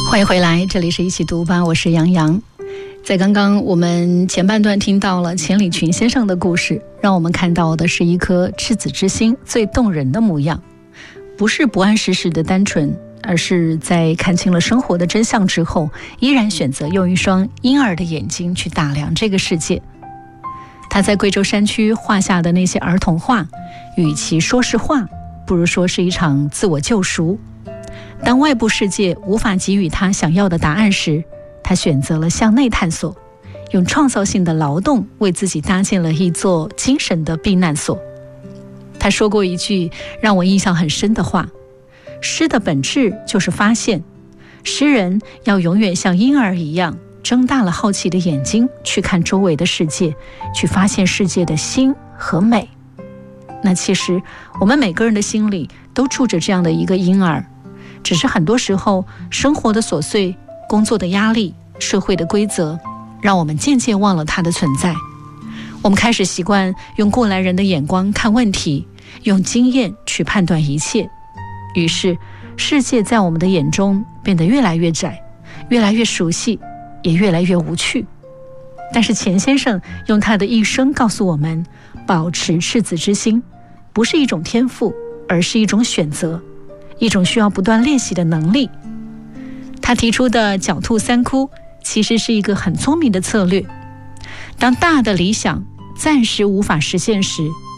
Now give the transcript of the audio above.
欢迎回来，这里是一起读吧，我是杨洋。在刚刚我们前半段听到了钱理群先生的故事，让我们看到的是一颗赤子之心最动人的模样，不是不谙世事的单纯，而是在看清了生活的真相之后，依然选择用一双婴儿的眼睛去打量这个世界。他在贵州山区画下的那些儿童画，与其说是画，不如说是一场自我救赎。当外部世界无法给予他想要的答案时，他选择了向内探索，用创造性的劳动为自己搭建了一座精神的避难所。他说过一句让我印象很深的话：诗的本质就是发现，诗人要永远像婴儿一样，睁大了好奇的眼睛去看周围的世界，去发现世界的新和美。那其实我们每个人的心里都住着这样的一个婴儿，只是很多时候生活的琐碎、工作的压力、社会的规则，让我们渐渐忘了它的存在。我们开始习惯用过来人的眼光看问题，用经验去判断一切，于是世界在我们的眼中变得越来越窄，越来越熟悉，也越来越无趣。但是钱先生用他的一生告诉我们，保持赤子之心不是一种天赋，而是一种选择，一种需要不断练习的能力。他提出的狡兔三窟其实是一个很聪明的策略。当大的理想暂时无法实现时，